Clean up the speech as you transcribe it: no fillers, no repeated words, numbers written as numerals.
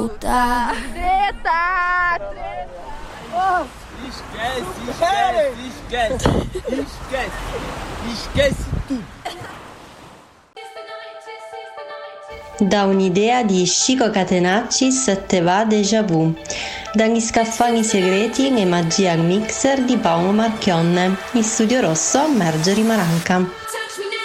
Esquece tudo. Da un'idea di Chico Catenacci te va déjà vu. Dagli scaffali segreti e magia al mixer di Paolo Marchionne. In studio rosso Marjorie Maranca.